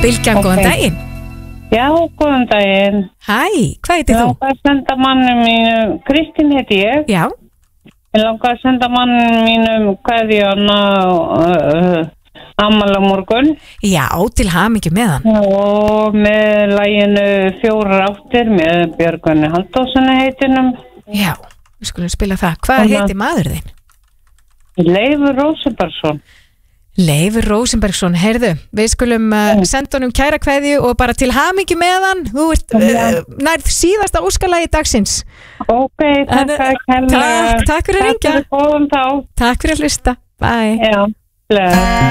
Bylgjan, góðan daginn. Já, góðan daginn. Hæ, hvað heitir þú? Ég langar að senda manni mínum, Kristín heiti ég. Já. Ég langar að senda manni mínum kveðjuna afmæli á morgun. Já, til hamingju með hann. Og með laginu 4 áttir með Björgvini Halldórssyni heitinum. Já, við skulum spila það. Hvað heiti maður þinn? Leifur Rósenbergsson. Leifur Rósenbergsson, heyrðu, við skulum senda honum kæra kveðju og bara til hamingju með hann. Þú ert nærð síðasta óskalagi dagsins. Ok, takk fyrir að ringja. Takk fyrir góðan dag. Takk fyrir að hlusta. Bye. Já, bless.